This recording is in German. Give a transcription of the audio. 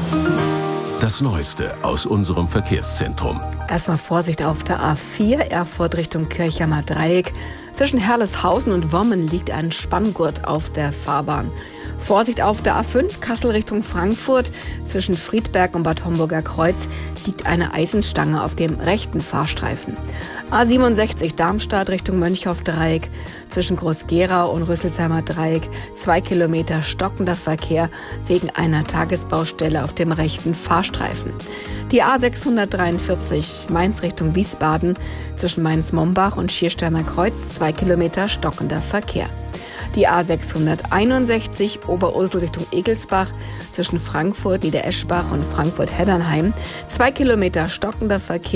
Das Neueste aus unserem Verkehrszentrum. Erstmal Vorsicht auf der A4, Erfurt Richtung Kirchheimer Dreieck. Zwischen Herleshausen und Wommen liegt ein Spanngurt auf der Fahrbahn. Vorsicht auf der A5, Kassel Richtung Frankfurt. Zwischen Friedberg und Bad Homburger Kreuz liegt eine Eisenstange auf dem rechten Fahrstreifen. A67 Darmstadt Richtung Mönchhoff-Dreieck. Zwischen Groß-Gerau und Rüsselsheimer Dreieck 2 Kilometer stockender Verkehr wegen einer Tagesbaustelle auf dem rechten Fahrstreifen. Die A643 Mainz Richtung Wiesbaden. Zwischen Mainz-Mombach und Schiersteiner Kreuz 2 Kilometer stockender Verkehr. Die A661 Oberursel Richtung Egelsbach zwischen Frankfurt Niedereschbach und Frankfurt-Heddernheim 2 Kilometer stockender Verkehr.